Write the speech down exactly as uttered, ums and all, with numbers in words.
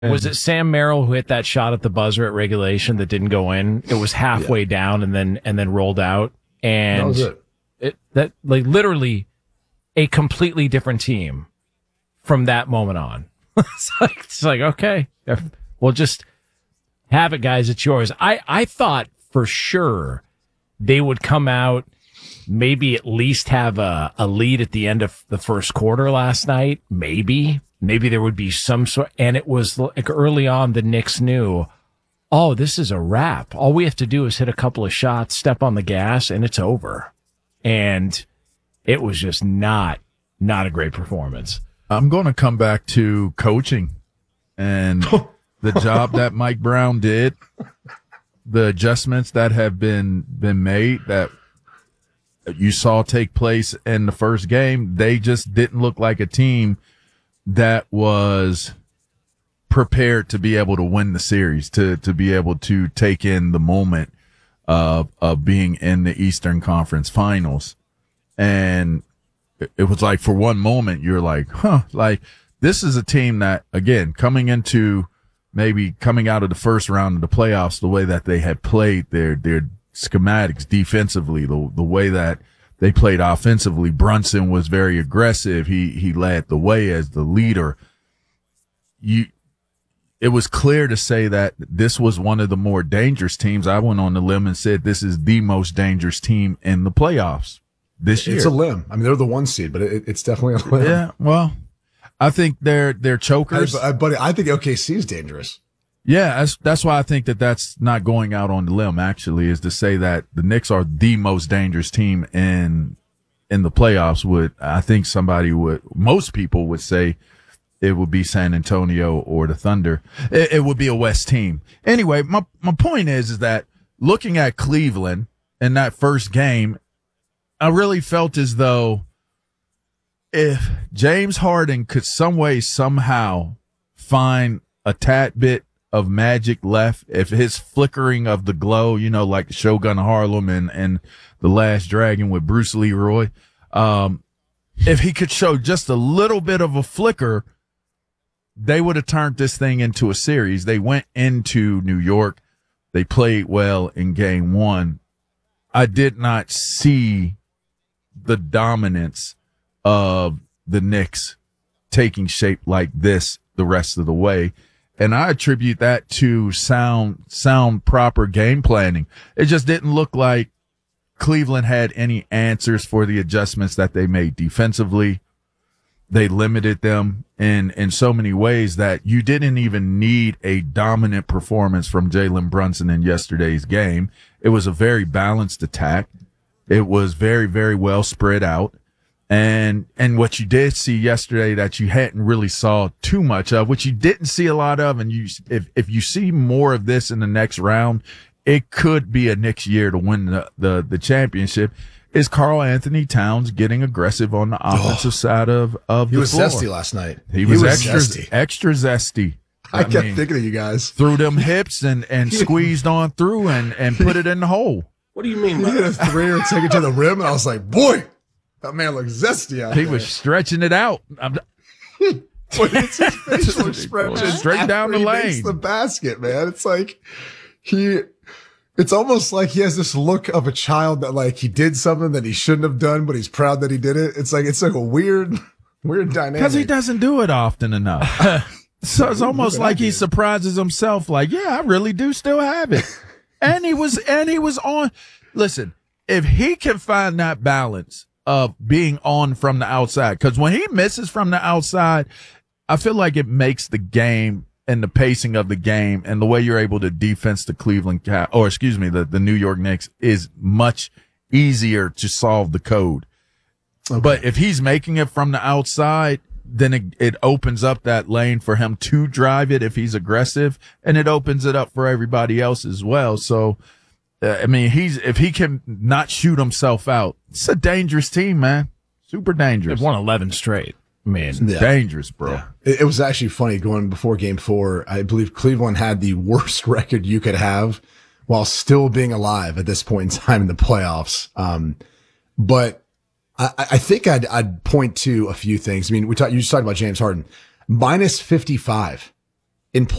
Was it Sam Merrill who hit that shot at the buzzer at regulation that didn't go in? It was halfway yeah. down and then and then rolled out. And that was it. it. That like literally a completely different team from that moment on. it's like it's like okay, we'll just have it, guys. It's yours. I I thought for sure they would come out, maybe at least have a, a lead at the end of the first quarter last night. Maybe. Maybe there would be some sort, and it was like early on the Knicks knew, oh, this is a wrap. All we have to do is hit a couple of shots, step on the gas, and it's over. And it was just not, not a great performance. I'm going to come back to coaching and the job that Mike Brown did, the adjustments that have been, been made that you saw take place in the first game. They just didn't look like a team that was prepared to be able to win the series, to, to be able to take in the moment of, of being in the Eastern Conference Finals. And it was like for one moment, you're like, huh, like this is a team that, again, coming into maybe coming out of the first round of the playoffs, the way that they had played their, their schematics defensively, the, the way that they played offensively. Brunson was very aggressive. He, he led the way as the leader. You, it was clear to say that this was one of the more dangerous teams. I went on the limb and said this is the most dangerous team in the playoffs this year. It's a limb. I mean, they're the one seed, but it, it's definitely a limb. Yeah. Well, I think they're, they're chokers. I, but I think O K C is dangerous. Yeah, that's, that's why I think that that's not going out on the limb, actually, is to say that the Knicks are the most dangerous team in, in the playoffs. Would, I think somebody would, most people would say it would be San Antonio or the Thunder. It, it would be a West team. Anyway, my, my point is, is that looking at Cleveland in that first game, I really felt as though if James Harden could some way, somehow find a tad bit of magic left, if his flickering of the glow, you know, like Shogun Harlem and, and The Last Dragon with Bruce Leroy, um, if he could show just a little bit of a flicker, they would have turned this thing into a series. They went into New York. They played well in game one. I did not see the dominance of the Knicks taking shape like this the rest of the way. And I attribute that to sound, sound, proper game planning. It just didn't look like Cleveland had any answers for the adjustments that they made defensively. They limited them in, in so many ways that you didn't even need a dominant performance from Jalen Brunson in yesterday's game. It was a very balanced attack. It was very, very well spread out. And, and what you did see yesterday that you hadn't really saw too much of, which you didn't see a lot of. And you, if, if you see more of this in the next round, it could be a Knicks year to win the, the, the championship, is Karl Anthony Towns getting aggressive on the offensive oh, side of, of the floor. He was zesty last night. He was, he was extra, zesty. extra zesty. I, I kept mean, thinking of you guys. Threw them hips and, and squeezed on through and, and put it in the hole. What do you mean? He hit a three or take it to the rim, and I was like, boy, that man looks zesty out He there. was stretching it out. I'm, What is his facial expression? Straight down the he lane. Makes the basket, man. It's like he, it's almost like he has this look of a child that like he did something that he shouldn't have done, but he's proud that he did it. It's like, it's like a weird, weird dynamic. Because he doesn't do it often enough. So it's almost like he surprises himself like, yeah, I really do still have it. And he was, and he was on. Listen, if he can find that balance of being on from the outside, because when he misses from the outside, I feel like it makes the game and the pacing of the game and the way you're able to defense the Cleveland Cap, or excuse me, the, the New York Knicks is much easier to solve the code. Okay. But if he's making it from the outside, then it, it opens up that lane for him to drive it if he's aggressive, and it opens it up for everybody else as well. So, uh, I mean, he's, if he can not shoot himself out, it's a dangerous team, man. Super dangerous. They've won eleven straight. I mean, yeah. dangerous, bro. Yeah. It, it was actually funny going before game four. I believe Cleveland had the worst record you could have while still being alive at this point in time in the playoffs. Um, but I, I think I'd, I'd point to a few things. I mean, we talked, you just talked about James Harden, minus fifty-five in